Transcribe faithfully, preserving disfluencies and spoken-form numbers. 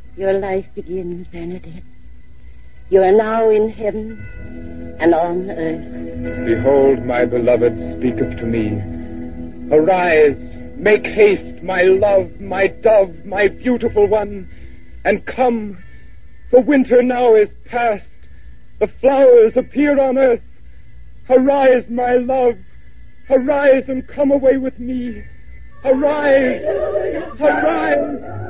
Your life begins, Bernadette. You are now in heaven and on earth. Behold, my beloved speaketh to me. Arise, make haste, my love, my dove, my beautiful one, and come. The winter now is past. The flowers appear on earth. Arise, my love. Arise and come away with me. Arise! Arise!